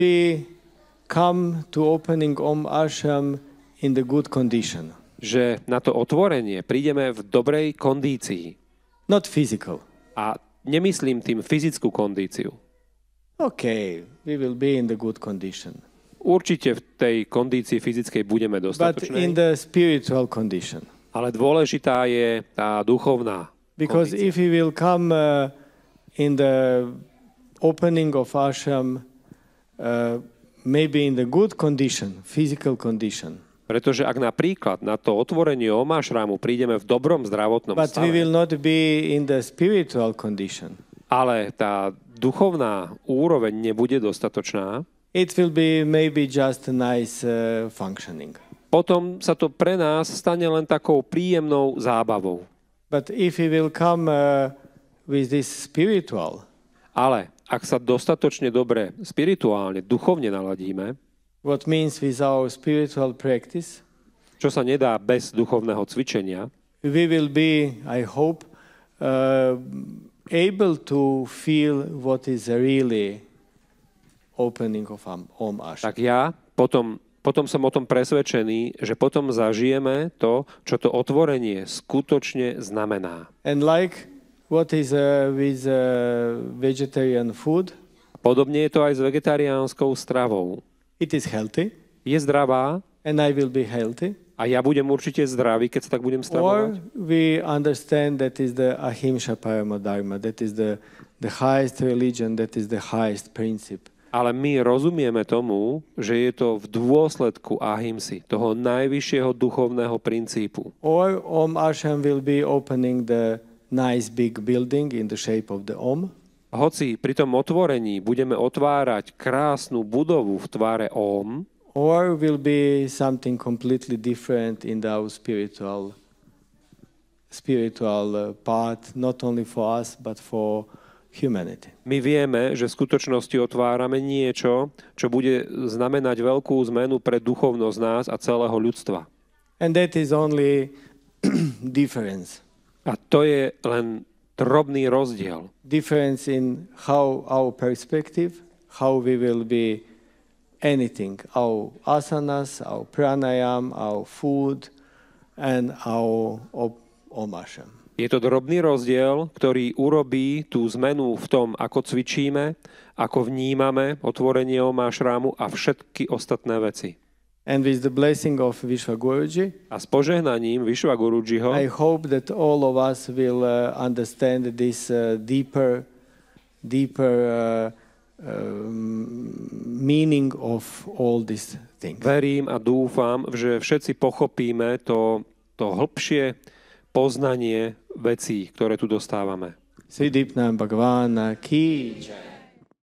We come to opening Om Ashram in the good condition. Že na to otvorenie prídeme v dobrej kondícii. Not physical. A nemyslím tým fyzickú kondíciu. Okay, we will be in the good condition. Určite v tej kondícii fyzickej budeme But dostatočnej, in the spiritual condition. ale dôležitá je tá duchovná Because kondícia. if we will come in the opening of ashram, maybe in the good condition, physical condition, Pretože ak napríklad na to otvorenie Om Ashramu prídeme v dobrom zdravotnom but we stave, will not be in the spiritual condition, ale tá duchovná úroveň nebude dostatočná, it will be maybe just a nice functioning. potom sa to pre nás stane len takou príjemnou zábavou. But if we will come with this spiritual, Ale ak sa dostatočne dobre spirituálne, duchovne naladíme, what means with our spiritual practice, čo sa nedá bez duchovného cvičenia, we will be, I hope, able to feel what is really opening of Om Ashram. tak ja potom som o tom presvedčený, že potom zažijeme to, čo to otvorenie skutočne znamená. And like what is with vegetarian food, Podobne je to aj s vegetariánskou stravou. it is healthy, Je zdravá and I will be healthy. a ja budem určite zdravý, keď sa tak budem Or stravovať. we understand that is the Ahimsa Parama Dharma, that is the highest religion, that is the highest principle. Ale my rozumieme tomu, že je to v dôsledku ahimsy, toho najvyššieho duchovného princípu. Or Om Ashram will be opening the nice big building in the shape of the Om. Hoci pri tom otvorení budeme otvárať krásnu budovu v tvare Om, Or will be something completely different in our spiritual path, not only for us, but for humanity. my vieme, že v skutočnosti otvárame niečo, čo bude znamenať veľkú zmenu pre duchovnosť nás a celého ľudstva. And that is only difference. A to je len drobný rozdiel. Difference in how our perspective, how we will be anything, our asanas, our pranayam, our food, and our Om Ashram. Je to drobný rozdiel, ktorý urobí tú zmenu v tom, ako cvičíme, ako vnímame otvorenie Om Ashramu a všetky ostatné veci. And with the blessing of Vishwaguruji, A s požehnaním Vishwagurujiho I hope that all of us will understand this deeper meaning of all these things. verím a dúfam, že všetci pochopíme to hĺbšie poznanie vecí, ktoré tu dostávame. Sri Deepnam Bhagavana ki jai.